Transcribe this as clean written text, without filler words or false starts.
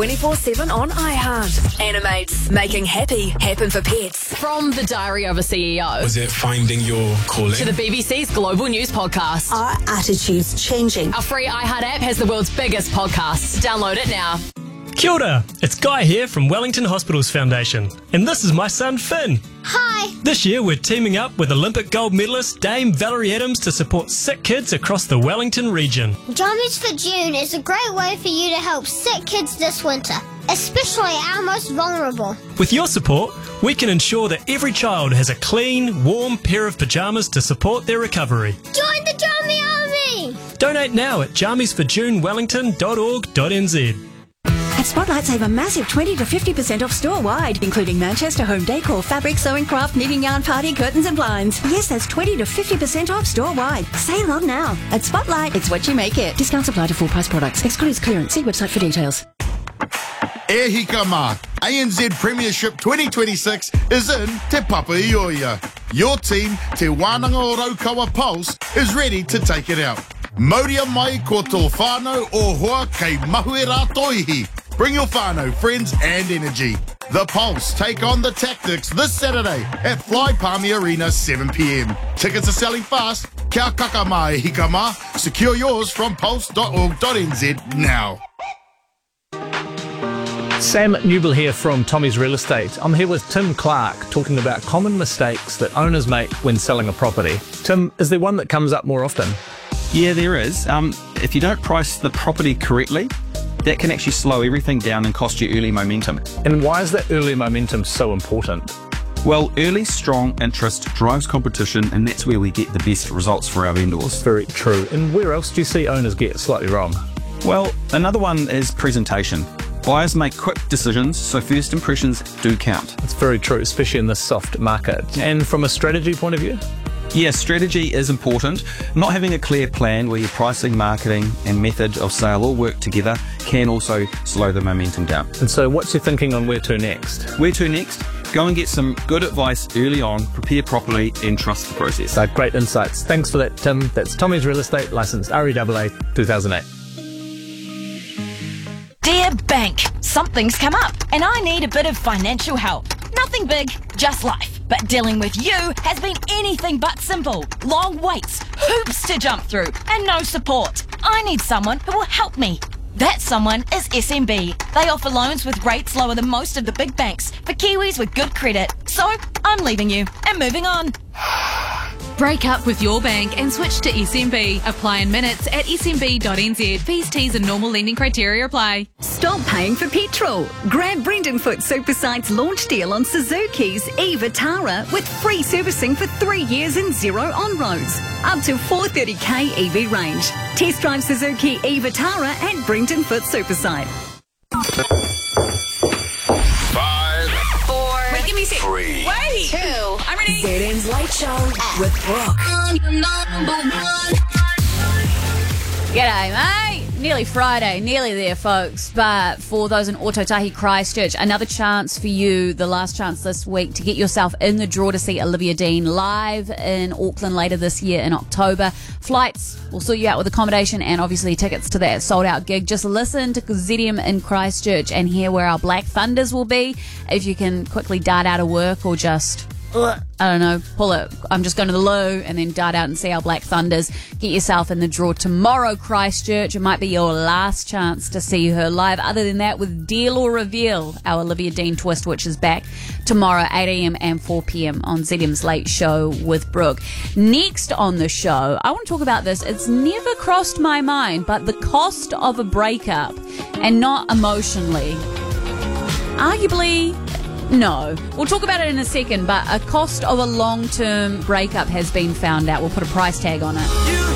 24/7 on iHeart. Animates, making happy happen for pets. From The Diary of a CEO. Was it finding your calling? To the BBC's Global News Podcast. Are attitudes changing? Our free iHeart app has the world's biggest podcasts. Download it now. Kia ora, it's Guy here from Wellington Hospitals Foundation, and this is my son Finn. Hi. This year we're teaming up with Olympic gold medalist Dame Valerie Adams to support sick kids across the Wellington region. Jammies for June is a great way for you to help sick kids this winter, especially our most vulnerable. With your support, we can ensure that every child has a clean, warm pair of pyjamas to support their recovery. Join the Jammy Army! Donate now at jammiesforjunewellington.org.nz. At Spotlight, save a massive 20 to 50% off store-wide, including Manchester home decor, fabric, sewing craft, knitting yarn, party, curtains and blinds. Yes, that's 20 to 50% off store-wide. Sale on now. At Spotlight, it's what you make it. Discounts apply to full-price products. Excludes clearance. See website for details. E hika mā, ANZ Premiership 2026 is in Te Papaioia. Your team, Te Wānanga o Raukawa Pulse, is ready to take it out. Mauria mai ko tō whānau o hoa kei mahue rā toihi. Bring your whānau, friends and energy. The Pulse take on the Tactics this Saturday at Fly Palmy Arena 7 p.m. Tickets are selling fast. Kia kaka mai hika mā. Secure yours from pulse.org.nz now. Sam Newell here from Tommy's Real Estate. I'm here with Tim Clark talking about common mistakes that owners make when selling a property. Tim, is there one that comes up more often? Yeah, there is. If you don't price the property correctly, that can actually slow everything down and cost you early momentum. And why is that early momentum so important? Well, early strong interest drives competition, and that's where we get the best results for our vendors. Very true. And where else do you see owners get slightly wrong? Well, another one is presentation. Buyers make quick decisions, so first impressions do count. It's very true, especially in this soft market. And from a strategy point of view? Yeah, strategy is important. Not having a clear plan where your pricing, marketing and method of sale all work together can also slow the momentum down. And so what's your thinking on where to next? Where to next? Go and get some good advice early on, prepare properly and trust the process. Great insights. Thanks for that, Tim. That's Tommy's Real Estate, licensed REAA 2008. Dear Bank, something's come up and I need a bit of financial help. Nothing big, just life. But dealing with you has been anything but simple. Long waits, hoops to jump through, and no support. I need someone who will help me. That someone is SMB. They offer loans with rates lower than most of the big banks for Kiwis with good credit. So I'm leaving you and moving on. Break up with your bank and switch to SMB. Apply in minutes at smb.nz. Fees, T's and normal lending criteria apply. Stop paying for petrol. Grab Brendan Foot Supersite's launch deal on Suzuki's e-Vitara with free servicing for 3 years and zero on-roads. Up to 430k EV range. Test drive Suzuki e-Vitara at Brendan Foot Supersite. 5, 4, Wait, give me a sec. 3, Wait. 2. I'm ready. ZM's Late Show with Brooke. G'day, mate. Nearly Friday, nearly there, folks. But for those in Ōtautahi Christchurch, another chance for you, the last chance this week, to get yourself in the draw to see Olivia Dean live in Auckland later this year in October. Flights will sort you out with accommodation and obviously tickets to that sold-out gig. Just listen to ZM in Christchurch and hear where our Black Thunders will be. If you can quickly dart out of work or just... I don't know, pull it. I'm just going to the loo and then dart out and see our Black Thunders. Get yourself in the draw tomorrow, Christchurch. It might be your last chance to see her live. Other than that, with Deal or Reveal, our Olivia Dean twist, which is back tomorrow, 8 a.m. and 4 p.m. on ZM's Late Show with Brooke. Next on the show, I want to talk about this. It's never crossed my mind, but the cost of a breakup, and not emotionally. Arguably, no. We'll talk about it in a second, but a cost of a long-term breakup has been found out. We'll put a price tag on it.